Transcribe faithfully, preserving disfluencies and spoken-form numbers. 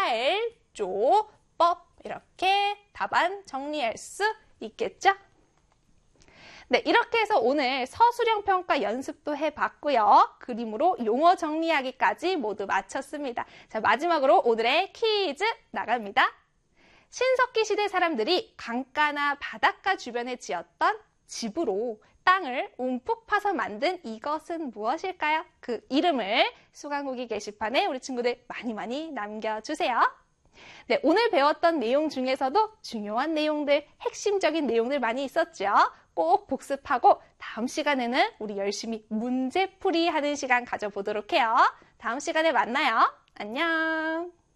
활조법 이렇게 답안 정리할 수 있겠죠? 네, 이렇게 해서 오늘 서술형 평가 연습도 해봤고요. 그림으로 용어 정리하기까지 모두 마쳤습니다. 자, 마지막으로 오늘의 퀴즈 나갑니다. 신석기 시대 사람들이 강가나 바닷가 주변에 지었던 집으로 땅을 움푹 파서 만든 이것은 무엇일까요? 그 이름을 수강후기 게시판에 우리 친구들 많이 많이 남겨주세요. 네, 오늘 배웠던 내용 중에서도 중요한 내용들, 핵심적인 내용들 많이 있었죠? 꼭 복습하고 다음 시간에는 우리 열심히 문제풀이 하는 시간 가져보도록 해요. 다음 시간에 만나요. 안녕.